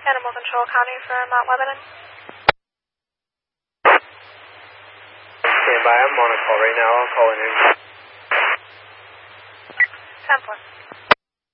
Animal Control County for Mount Lebanon. Stand by, I'm on a call right now. I'll call in.